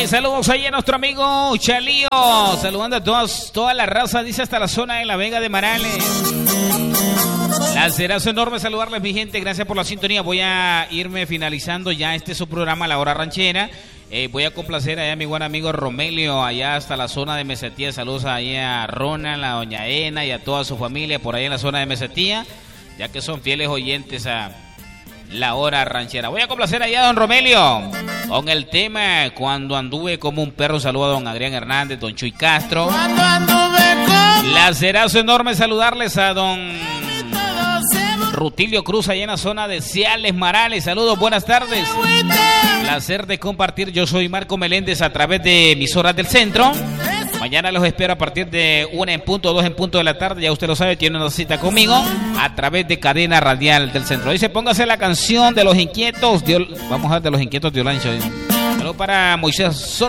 Saludos ahí a nuestro amigo Chalío. Saludando a toda la raza, dice hasta la zona de La Vega de Marales. Lacerazo enorme saludarles, mi gente. Gracias por la sintonía. Voy a irme finalizando ya su programa, La Hora Ranchera. Voy a complacer allá a mi buen amigo Romelio, allá hasta la zona de Mesetía. Saludos ahí a Ronald, a doña Ena y a toda su familia por ahí en la zona de Mesetía, ya que son fieles oyentes a La Hora Ranchera. Voy a complacer allá a don Romelio con el tema Cuando Anduve Como un Perro. Un saludo a don Adrián Hernández, don Chuy Castro. Lacerazo enorme saludarles a don Rutilio Cruz allá en la zona de Ciales Marales. Saludos, buenas tardes. Placer de compartir. Yo soy Marco Meléndez a través de Emisoras del Centro. Mañana los espero a partir de 1 en punto, 2 en punto de la tarde. Ya usted lo sabe, tiene una cita conmigo a través de Cadena Radial del Centro. Dice, póngase la canción de Los Inquietos. Vamos a ver de Los Inquietos de Olancho. Saludos para Moisés